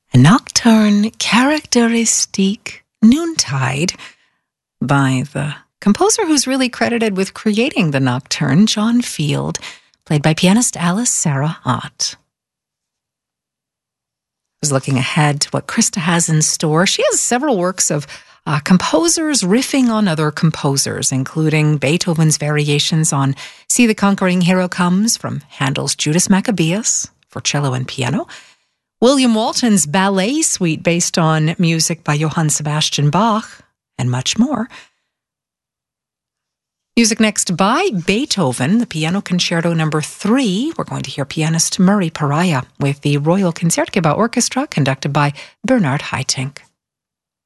Nocturne Charakteristik Noontide by the composer who's really credited with creating the nocturne, John Field, played by pianist Alice Sarah Ott. I was looking ahead to what Krista has in store. She has several works of composers riffing on other composers, including Beethoven's variations on See the Conquering Hero Comes from Handel's Judas Maccabeus for cello and piano, William Walton's ballet suite based on music by Johann Sebastian Bach, and much more. Music next by Beethoven, the Piano Concerto No. 3. We're going to hear pianist Murray Pariah with the Royal Concertgebouw Orchestra, conducted by Bernard Haitink.